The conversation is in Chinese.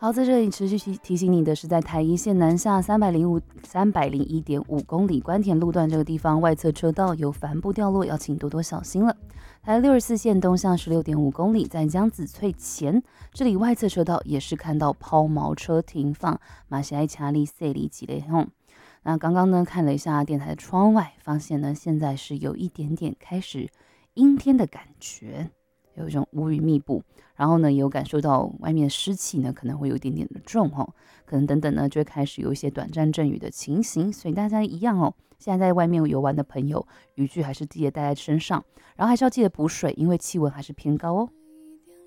好，在这里持续提醒你的是，在台一线南下301.5公里关田路段这个地方，外侧车道有帆布掉落，要请多多小心了。台64线东向16.5公里，在江子翠前，这里外侧车道也是看到抛锚车停放，马西埃查利塞里几类吼。那刚刚呢看了一下电台的窗外，发现呢现在是有一点点开始阴天的感觉，有一种乌云密布，然后呢也有感受到外面湿气呢可能会有一点点的重可能等等呢就会开始有一些短暂阵雨的情形，所以大家一样现在在外面游玩的朋友，雨具还是记得带在身上，然后还是要记得补水，因为气温还是偏高哦。